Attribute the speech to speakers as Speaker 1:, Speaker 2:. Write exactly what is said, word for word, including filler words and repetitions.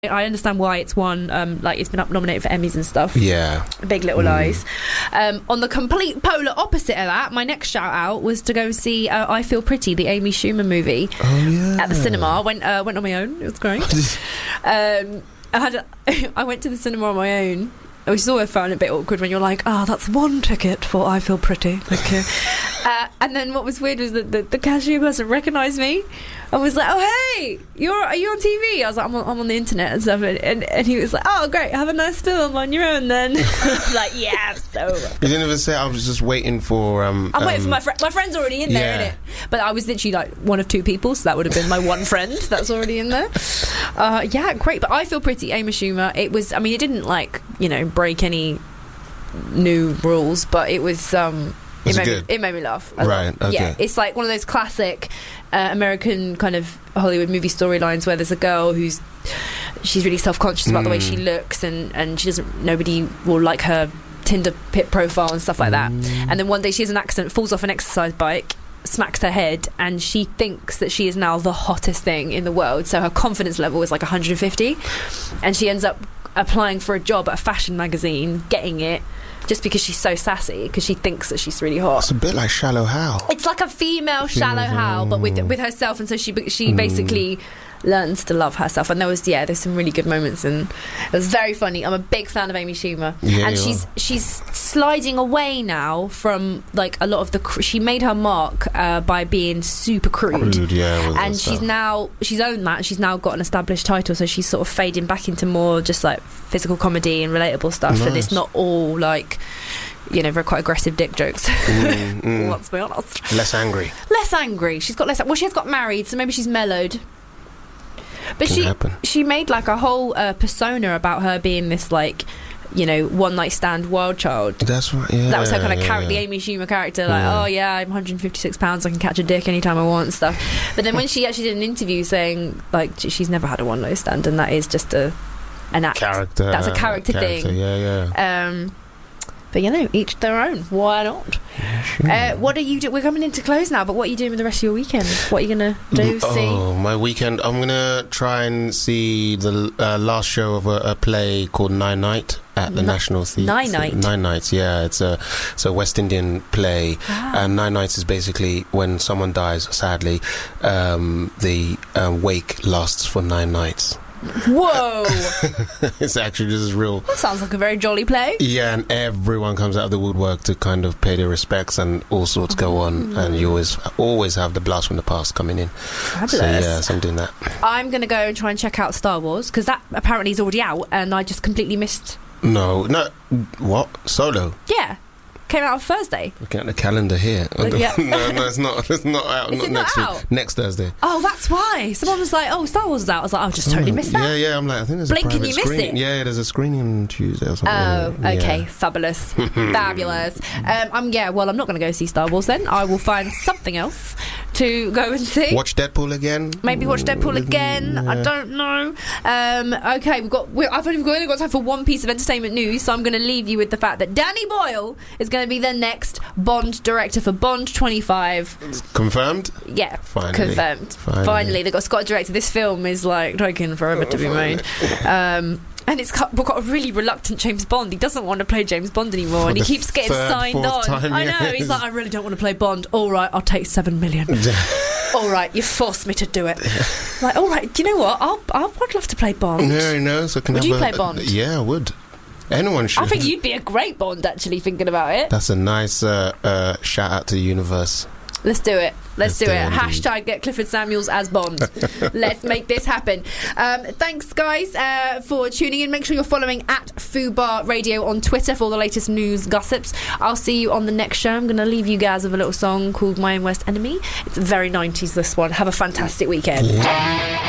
Speaker 1: I understand why it's won, um, like it's been up nominated for Emmys and stuff.
Speaker 2: Yeah.
Speaker 1: Big Little
Speaker 2: Mm.
Speaker 1: Lies. Um, on the complete polar opposite of that, my next shout out was to go see uh, I Feel Pretty, the Amy Schumer movie,
Speaker 2: Oh, yeah.
Speaker 1: at the cinema. Went uh, went on my own. It was great. um, I had a, I went to the cinema on my own, which is always found a bit awkward when you're like, oh, that's one ticket for I Feel Pretty. Thank you. uh, and then what was weird was that the, the cashier person recognised me. I was like, oh, hey, you're are you on T V? I was like, I'm on, I'm on the internet and stuff. And, and, and he was like, oh, great, have a nice film on your own then. I was like, yeah, so...
Speaker 2: You didn't even say. I was just waiting for... Um,
Speaker 1: I'm waiting
Speaker 2: um,
Speaker 1: for my friend. My friend's already in there,
Speaker 2: yeah.
Speaker 1: innit? But I was literally like one of two people, so that would have been my one friend that's already in there. Uh, yeah, great. But I Feel Pretty, Amy Schumer. It was, I mean, it didn't like, you know, break any new rules, but it was... Um,
Speaker 2: Was
Speaker 1: it,
Speaker 2: it
Speaker 1: made
Speaker 2: good?
Speaker 1: Me, it made me laugh. a
Speaker 2: Right,
Speaker 1: lot.
Speaker 2: okay.
Speaker 1: Yeah, it's like one of those classic uh, American kind of Hollywood movie storylines where there's a girl who's she's really self-conscious about the way she looks, and, and she doesn't nobody will like her Tinder pit profile and stuff like that. And then one day she has an accident, falls off an exercise bike, smacks her head, and she thinks that she is now the hottest thing in the world, so her confidence level is like one hundred fifty, and she ends up applying for a job at a fashion magazine, getting it just because she's so sassy, because she thinks that she's really hot.
Speaker 2: It's a bit like Shallow Hal.
Speaker 1: It's like a female Shallow Hal, but with with herself, and so she she basically learns to love herself. And there was yeah, there's some really good moments, and it was very funny. I'm a big fan of Amy Schumer,
Speaker 2: Yeah,
Speaker 1: and
Speaker 2: you
Speaker 1: she's
Speaker 2: are.
Speaker 1: she's sliding away now from like a lot of the. Cr- she made her mark uh, by being super crude.
Speaker 2: Crude, yeah, with
Speaker 1: And
Speaker 2: that
Speaker 1: she's
Speaker 2: stuff.
Speaker 1: now she's owned that. She's now got an established title, so she's sort of fading back into more just like physical comedy and relatable stuff, and it's
Speaker 2: Nice.
Speaker 1: not all like, you know, very quite aggressive dick jokes.
Speaker 2: Mm, mm.
Speaker 1: Let's be honest.
Speaker 2: Less angry.
Speaker 1: Less angry. She's got less. Well, she has got married, so maybe she's mellowed. But
Speaker 2: Can
Speaker 1: she
Speaker 2: happen.
Speaker 1: she made like a whole uh, persona about her being this like, you know, one night stand wild child.
Speaker 2: That's right. Yeah.
Speaker 1: That was her kind of
Speaker 2: yeah,
Speaker 1: character, the
Speaker 2: yeah.
Speaker 1: Amy Schumer character. Like,
Speaker 2: Yeah.
Speaker 1: oh yeah, I'm one hundred fifty-six pounds. I can catch a dick anytime I want and stuff. But then when she actually did an interview saying like she's never had a one night stand, and that is just a an act.
Speaker 2: Character.
Speaker 1: That's a character, thing.
Speaker 2: Yeah, yeah.
Speaker 1: Um, but you know, each their own. Why not? Uh, what are you do? We're coming into close now, but what are you doing with the rest of your weekend? What are you gonna do? See?
Speaker 2: Oh, my weekend. I'm gonna try and see the uh, last show of a, a play called Nine Night at the
Speaker 1: Ni-
Speaker 2: National Theatre.
Speaker 1: Nine Night?
Speaker 2: Nine Nights. Yeah, it's a it's a West Indian play,
Speaker 1: Ah.
Speaker 2: and Nine Nights is basically when someone dies. Sadly, um, the uh, wake lasts for nine nights.
Speaker 1: Whoa!
Speaker 2: It's actually this is real.
Speaker 1: That sounds like a very jolly play.
Speaker 2: Yeah, and everyone comes out of the woodwork to kind of pay their respects, and all sorts go on, and you always always have the blast from the past coming in.
Speaker 1: Fabulous.
Speaker 2: So yeah, so I'm doing that.
Speaker 1: I'm going to go and try and check out Star Wars, because that apparently is already out, and I just completely missed.
Speaker 2: No, no, what? Solo?
Speaker 1: Yeah, came out on Thursday.
Speaker 2: Looking at the calendar here. I don't-
Speaker 1: yeah.
Speaker 2: no, no, it's not. It's not out.
Speaker 1: Is
Speaker 2: not
Speaker 1: it not
Speaker 2: next
Speaker 1: out?
Speaker 2: week. Next Thursday.
Speaker 1: Oh, that's why. Someone was like, "Oh, Star Wars is out." I was like, "I've just totally
Speaker 2: Oh,
Speaker 1: missed that."
Speaker 2: Yeah, yeah. I'm like, I think there's
Speaker 1: Blink
Speaker 2: a
Speaker 1: and
Speaker 2: private
Speaker 1: you missed
Speaker 2: screening.
Speaker 1: it.
Speaker 2: Yeah, there's a screening on Tuesday or something.
Speaker 1: Oh,
Speaker 2: Yeah.
Speaker 1: okay, fabulous, fabulous. Um, I'm yeah. Well, I'm not going to go see Star Wars then. I will find something else to go and see.
Speaker 2: Watch Deadpool again.
Speaker 1: Maybe watch Deadpool again. I
Speaker 2: Yeah.
Speaker 1: don't know. Um, okay, we've got. We're, I've only got, only got time for one piece of entertainment news, so I'm going to leave you with the fact that Danny Boyle is going to be the next Bond director for Bond twenty-five.
Speaker 2: Confirmed.
Speaker 1: Yeah,
Speaker 2: Finally.
Speaker 1: confirmed.
Speaker 2: Finally.
Speaker 1: Finally, they've got Scott director. This film is like taking forever to be made. Um, and it's got, we've got a really reluctant James Bond. He doesn't want to play James Bond anymore,
Speaker 2: For
Speaker 1: and he
Speaker 2: the
Speaker 1: keeps getting
Speaker 2: third,
Speaker 1: signed
Speaker 2: fourth
Speaker 1: on.
Speaker 2: time,
Speaker 1: I know.
Speaker 2: yes.
Speaker 1: He's like, I really don't want to play Bond. All right, I'll take seven million. All right, you forced me to do it. Like, all right, do you know what? I'll, I'll, I'd love to play Bond.
Speaker 2: No, no. So can
Speaker 1: Would
Speaker 2: have
Speaker 1: you
Speaker 2: a-
Speaker 1: play Bond?
Speaker 2: Yeah, I would. Anyone should.
Speaker 1: I think you'd be a great Bond, actually, thinking about it.
Speaker 2: That's a nice uh, uh, shout out to the universe.
Speaker 1: Let's do it. Let's,
Speaker 2: Let's
Speaker 1: do
Speaker 2: do
Speaker 1: it.
Speaker 2: it, indeed.
Speaker 1: Hashtag get Clifford Samuels as Bond. Let's make this happen. Um, thanks, guys, uh, for tuning in. Make sure you're following at Fubar Radio on Twitter for all the latest news gossips. I'll see you on the next show. I'm going to leave you guys with a little song called My Own Worst Enemy. It's very nineties, this one. Have a fantastic weekend.